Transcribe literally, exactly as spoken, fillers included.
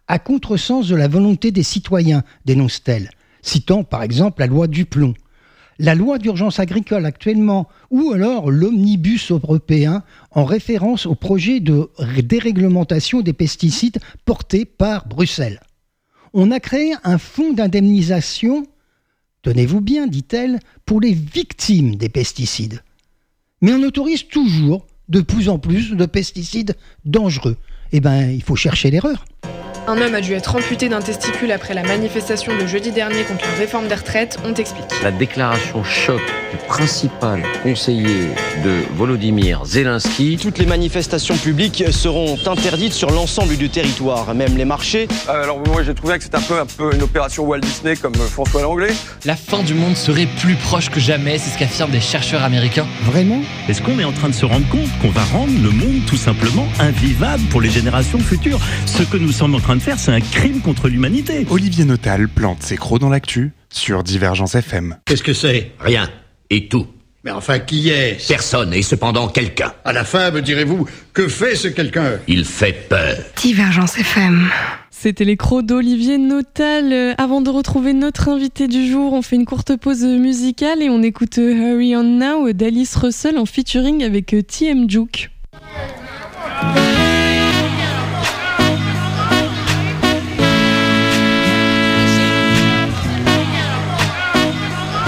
à contresens de la volonté des citoyens, dénonce-t-elle, citant par exemple la loi Duplon, la loi d'urgence agricole actuellement, ou alors l'omnibus européen en référence au projet de déréglementation des pesticides porté par Bruxelles. On a créé un fonds d'indemnisation, tenez-vous bien, dit-elle, pour les victimes des pesticides. Mais on autorise toujours de plus en plus de pesticides dangereux. Eh bien, il faut chercher l'erreur. Un homme a dû être amputé d'un testicule après la manifestation de jeudi dernier contre la réforme des retraites. On t'explique. La déclaration choc du principal conseiller de Volodymyr Zelensky. Toutes les manifestations publiques seront interdites sur l'ensemble du territoire, même les marchés. Alors moi j'ai trouvé que c'était un peu, un peu une opération Walt Disney comme François Langlais. La fin du monde serait plus proche que jamais, c'est ce qu'affirment des chercheurs américains. Vraiment ? Est-ce qu'on est en train de se rendre compte qu'on va rendre le monde tout simplement invivable pour les générations futures ? Ce que nous sommes en train de faire, c'est un crime contre l'humanité. Olivier Notal plante ses crocs dans l'actu sur Divergence F M. Qu'est-ce que c'est ? Rien. Et tout. Mais enfin, qui est-ce ? Personne, et cependant quelqu'un. À la fin, me direz-vous, que fait ce quelqu'un ? Il fait peur. Divergence F M. C'était les crocs d'Olivier Notal. Euh, avant de retrouver notre invité du jour, on fait une courte pause musicale et on écoute Hurry On Now d'Alice Russell en featuring avec T M Juke.